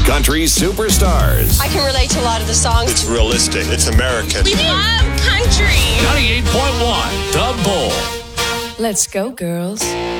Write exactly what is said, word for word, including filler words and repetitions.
country superstars. I can relate to a lot of the songs. It's realistic. It's American. We love country. ninety-eight point one, The Bull. Let's go, girls.